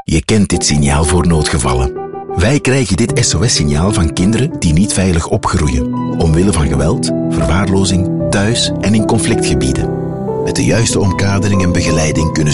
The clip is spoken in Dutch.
Je kent dit signaal voor noodgevallen. Wij krijgen dit SOS-signaal van kinderen die niet veilig opgroeien, omwille van geweld, verwaarlozing, thuis en in conflictgebieden. Met de juiste omkadering en begeleiding kunnen